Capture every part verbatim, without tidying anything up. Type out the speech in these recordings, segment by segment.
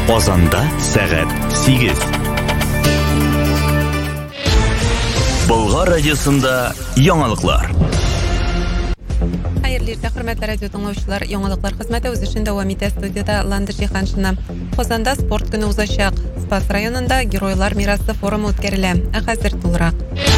Казанда сәгать сигез. Болгар радиосында яңалыклар. Хәерле иртә, хөрмәтле радио тыңлаучылар. Яңалыклар хезмәте үз эшен дәвам итә. Студияда Ландыш Җиһаншина. Казанда спорт көне узачак. Спас районында Геройлар мирасы форумы үткәрелә. Ә хәзер тулырак.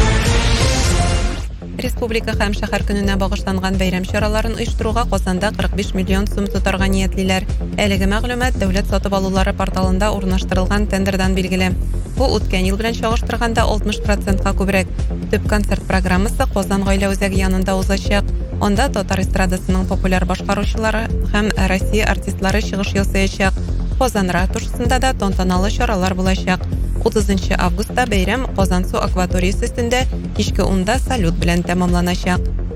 Республика һәм шәһәр көненә багышланган бәйрәм чараларын оештыруга Казанда кырык биш миллион сум тотарга ниятлиләр. Әлеге мәгълүмат дәүләт сатып алулары порталында урнаштырылган тендердан билгеле. Бу үткән ел белән чагыштырганда алтмыш процентка күбрәк. Төп концерт программасы Казан гаилә үзәге янында узачак. Анда татар эстрадасының популяр башкаручылары һәм Россия артистлары чыгыш ясаячак. Казан ратушасында да тантаналы чаралар булачак. утызынчы августта бәйрәм Казан су акваториясе өстендә кичке унда салют белән тәмамланачак.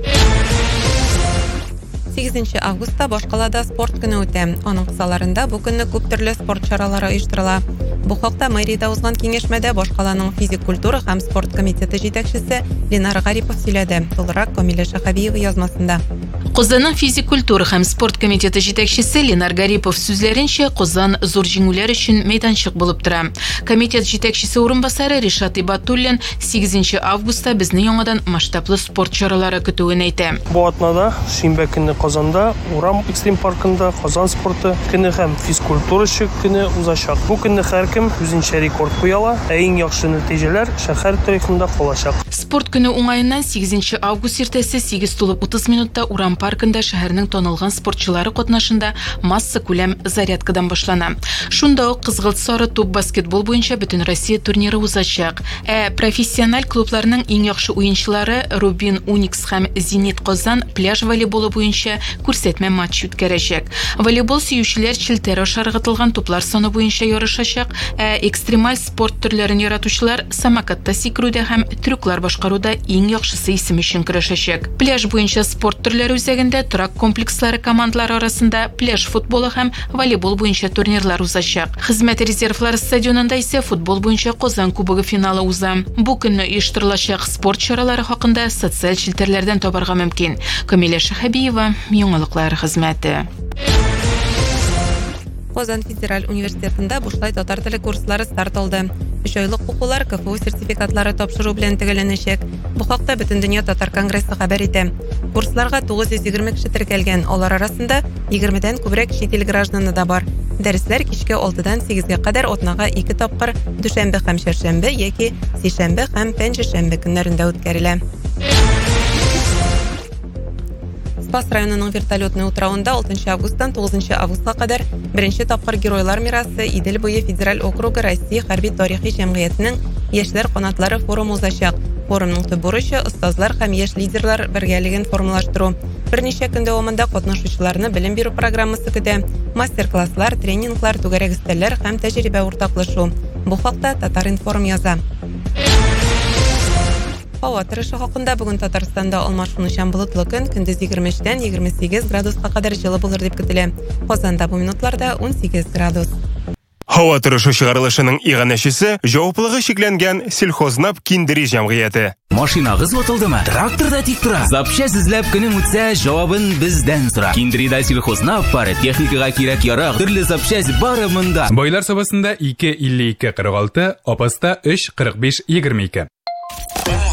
сигезенче августта Башкалада спорт көне үтә. Аның кысаларында бу көнне күп төрле спорт чаралары оештырыла. Бу хакта мэриядә узган киңәшмәдә Башкаланың физик культура һәм спорт комитеты җитәкчесе Ленар Гарипов сөйләде. Тулырак Камилә Шахабиева язмасында. Казанның физик культура һәм спорт комитеты җитәкчесе Ленар Гарипов сүзләренчә, Казан зур җиңүләр өчен мәйданчык булып тора. Комитет җитәкчесе урынбасары Ришат Ибатуллин сигезенче августта безне яңадан масштаблы спорт чаралары көтүен әйтә. Бу атнада шимбә көнне Казанда Урам экстрим паркында Казан спорты көне һәм физкультура көне узачак. Бу көнне һәркем үзенчә рекорд куя ала, ә иң яхшы нәтиҗәләр шәһәр тарихында калачак. Спорт көне уңаеннан сигезенче август иртәсе сигез тулып утыз минутта Урам паркында шәһәрнең танылган спортчылары катнашында масса күләм зарядкадан башлана. Шунда ук кызгылт сары туп баскетбол буенча бөтен Россия турниры узачак. Ә профессиональ клубларның иң яхшы уенчылары Рубин Уникс һәм Зенит Казан пляж волейболы буенча күрсәтмә матч үткәрәчәк. Волейбол сөючеләр челтәр ашаргытылган туплар саны буенча ярышачак, ә экстремаль спорт төрләрен яратучылар самокатта сикерүдә һәм трюклар башкаруда иң яхшысы исем өчен көрәшәчәк. Пляж буенча спорт төрләре үзәгендә трак комплекслары командалары арасында пляж футболы һәм волейбол буенча турнирлар узачак. Хезмәт резервлары стадионында исә футбол буенча Казан кубогы финалы уза. Бу көнне оештырылачак спорт чаралары хакында социаль челтәрләрдән табарга мөмкин. Камилә Шахабиева, яңалыклар хезмәте. Казан федераль университетында бушлай татар теле курслары старт алды. Өч айлык укулар КФУ сертификатлары тапшыру белән төгәлләнәчәк. Бу хакта Бөтен дөнья татар конгрессы хәбәр итә. Курсларга тугыз йөз егерме кеше теркәлгән. Алар арасында егермедән күбрәк чит ил гражданы да бар. Дәресләр кичке алтыдан сигезгә кадәр атнага ике тапкыр дүшәмбе һәм чәршәмбе яки сишәмбе һәм пәнҗешәмбе көннәрендә үткәрелә. Спас районының вертолетный утравында алтынчы августтан тугызынчы августка кадәр беренче тапкыр Геройлар мирасы Идел буе федераль округы Россия хәрби тарихи җәмгыятенең яшьләр канатлары форумы узачак. Форумның төп бурычы остазлар һәм яшь лидерлар бергәлеген формалаштыру. Берничә көн дәвамында катнашучыларны белем бирү программасы көтә. Мастер-класслар, тренинглар, түгәрәк өстәлләр һәм тәҗрибә уртаклашу. Бу хакта Татар-информ яза. Һава торышы хакында бүген Татарстанда алмашынучан болытлы көн, көндез егерме өчтән егерме сигез градуска кадәр җылы булыр дип көтелә. Казанда бу минутларда ун сигез градус. Һава торышы чыгарылышының иганәчесе җаваплылыгы шикләнгән Сельхознап киндери җәмгыяте. Машинагыз ватылдымы? Тракторда тик тора. Запчасть эзләп көнең үтсә, җавабын бездән сора. Киндрида Сельхознап бары техникага кирәк ярак, төрле запчасть бары монда. Байлар сабасында ике илле ике кырык алты, апаста өч кырык биш егерме ике.